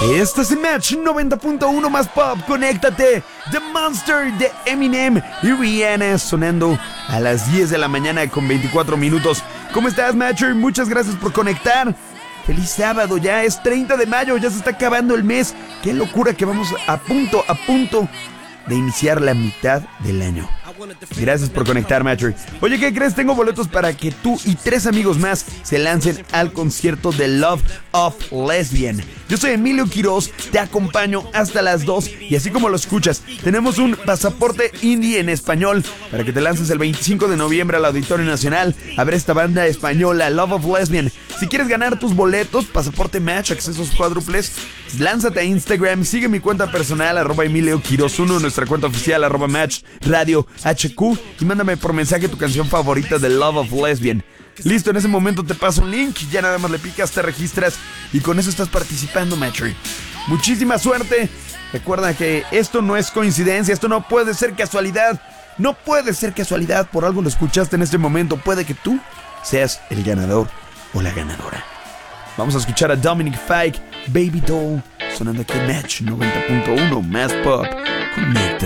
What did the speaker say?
Este es el Match 90.1 más pop. Conéctate. The Monster de Eminem y Rihanna sonando a las 10 de la mañana con 24 minutos. ¿Cómo estás, Matcher? Muchas gracias por conectar. Feliz sábado, ya es 30 de mayo, ya se está acabando el mes. Qué locura que vamos a punto de iniciar la mitad del año. Gracias por conectar, Matcher. Oye, ¿qué crees? Tengo boletos para que tú y 3 amigos más se lancen al concierto de Love of Lesbian. Yo soy Emilio Quiroz, te acompaño hasta las 2 y así como lo escuchas, tenemos un pasaporte indie en español para que te lances el 25 de noviembre al Auditorio Nacional a ver esta banda española, Love of Lesbian. Si quieres ganar tus boletos, pasaporte Match, accesos cuádruples, lánzate a Instagram, sigue mi cuenta personal, @Emilio Quiroz 1, nuestra cuenta oficial, @Match Radio HQ, y mándame por mensaje tu canción favorita de Love of Lesbian. Listo, en ese momento te paso un link, ya nada más le picas, te registras y con eso estás participando, Matcher. Muchísima suerte. Recuerda que esto no es coincidencia, esto no puede ser casualidad. No puede ser casualidad, por algo lo escuchaste en este momento. Puede que tú seas el ganador o la ganadora. Vamos a escuchar a Dominic Fike, Baby Doll, sonando aquí en Match 90.1 más pop. Conecta.